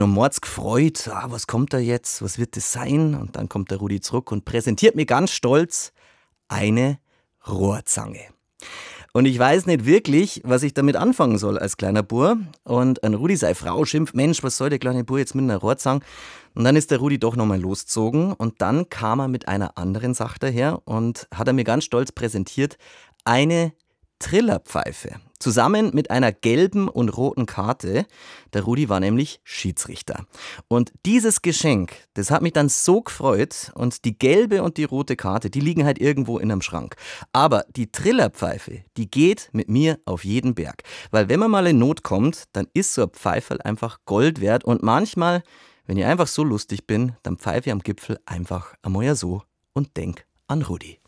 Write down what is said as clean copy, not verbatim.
Und mords gefreut, was kommt da jetzt, was wird das sein? Und dann kommt der Rudi zurück und präsentiert mir ganz stolz eine Rohrzange. Und ich weiß nicht wirklich, was ich damit anfangen soll als kleiner Bur. Und ein Rudi, seine Frau, schimpft, Mensch, was soll der kleine Bur jetzt mit einer Rohrzange? Und dann ist der Rudi doch nochmal losgezogen und dann kam er mit einer anderen Sache daher und hat er mir ganz stolz präsentiert, eine Trillerpfeife. Zusammen mit einer gelben und roten Karte. Der Rudi war nämlich Schiedsrichter. Und dieses Geschenk, das hat mich dann so gefreut. Und die gelbe und die rote Karte, die liegen halt irgendwo in einem Schrank. Aber die Trillerpfeife, die geht mit mir auf jeden Berg. Weil wenn man mal in Not kommt, dann ist so ein Pfeiferl einfach Gold wert. Und manchmal, wenn ich einfach so lustig bin, dann pfeife ich am Gipfel einfach einmal so und denk an Rudi.